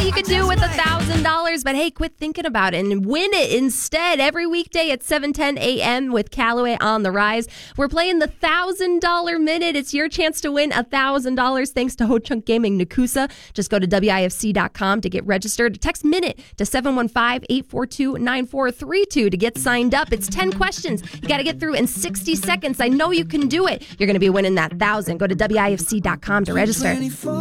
you could do with $1,000. But hey, quit thinking about it and win it instead. Every weekday at 7:10 a.m. with Callaway on the Rise. We're playing the $1,000 Minute. It's your chance to win $1,000 thanks to Ho Chunk Gaming Nakusa. Just go to WIFC.com to get registered. Text Minute to 715-842-9432 to get signed up. It's 10 questions you got to get through in 60 seconds. I know you can do it. You're going to be winning that $1,000. Go to WIFC.com to register.